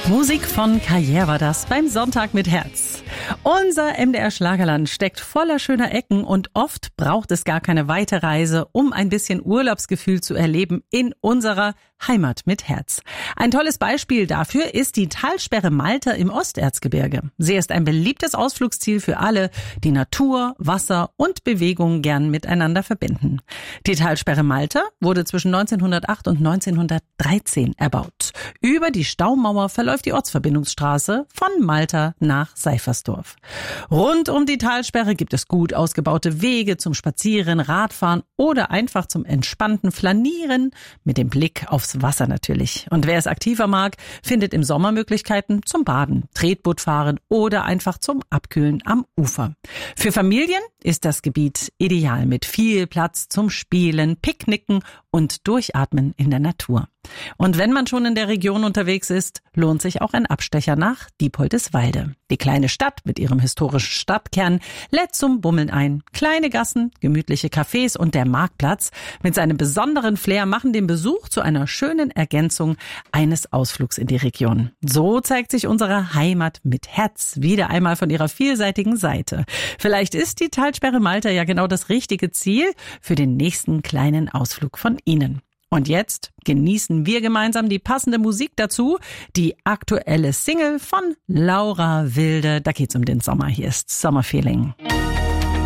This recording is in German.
Musik von Karriere war das beim Sonntag mit Herz. Unser MDR-Schlagerland steckt voller schöner Ecken und oft braucht es gar keine weite Reise, um ein bisschen Urlaubsgefühl zu erleben in unserer Heimat mit Herz. Ein tolles Beispiel dafür ist die Talsperre Malta im Osterzgebirge. Sie ist ein beliebtes Ausflugsziel für alle, die Natur, Wasser und Bewegung gern miteinander verbinden. Die Talsperre Malta wurde zwischen 1908 und 1913 erbaut. Über die Staumauer verläuft die Ortsverbindungsstraße von Malta nach Seifersdorf. Rund um die Talsperre gibt es gut ausgebaute Wege zum Spazieren, Radfahren oder einfach zum entspannten Flanieren mit dem Blick aufs Wasser natürlich. Und wer es aktiver mag, findet im Sommer Möglichkeiten zum Baden, Tretboot fahren oder einfach zum Abkühlen am Ufer. Für Familien ist das Gebiet ideal mit viel Platz zum Spielen, Picknicken und Durchatmen in der Natur. Und wenn man schon in der Region unterwegs ist, lohnt sich auch ein Abstecher nach Diepoldeswalde. Die kleine Stadt mit ihrem historischen Stadtkern lädt zum Bummeln ein. Kleine Gassen, gemütliche Cafés und der Marktplatz mit seinem besonderen Flair machen den Besuch zu einer schönen Ergänzung eines Ausflugs in die Region. So zeigt sich unsere Heimat mit Herz wieder einmal von ihrer vielseitigen Seite. Vielleicht ist die Talsperre Malta ja genau das richtige Ziel für den nächsten kleinen Ausflug von Ihnen. Und jetzt genießen wir gemeinsam die passende Musik dazu, die aktuelle Single von Laura Wilde. Da geht's um den Sommer. Hier ist Summer Feeling.